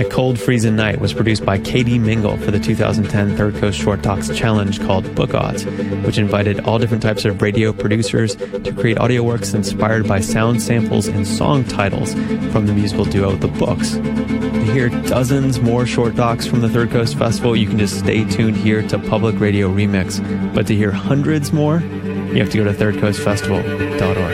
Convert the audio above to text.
A Cold Freezing Night was produced by Katie Mingle for the 2010 Third Coast Short Talks Challenge called Book Odds, which invited all different types of radio producers to create audio works inspired by sound samples and song titles from the musical duo The Books. To hear dozens more short docs from the Third Coast Festival, you can just stay tuned here to Public Radio Remix. But to hear hundreds more, you have to go to thirdcoastfestival.org.